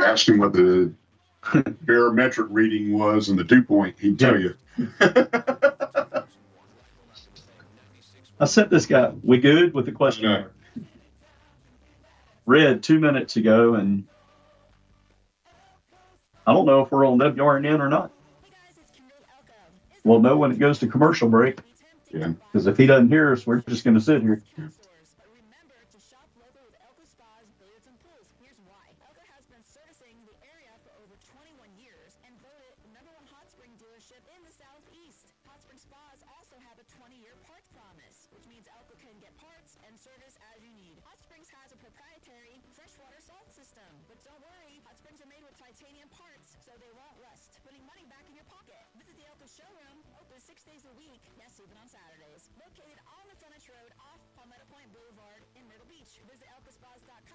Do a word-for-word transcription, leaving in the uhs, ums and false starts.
ask him what the barometric reading was and the dew point, he'd tell you. I sent this guy. We good with the question mark? Read two minutes ago, and I don't know if we're on W R N N or not. We'll know when it goes to commercial break. Yeah. Because if he doesn't hear us, we're just going to sit here. Titanium parts, so they won't rust, putting money back in your pocket. Visit the Elka showroom, open six days a week, yes, even on Saturdays. Located on the frontage road off Palmetto Point Boulevard in Myrtle Beach. Visit elka spas dot com.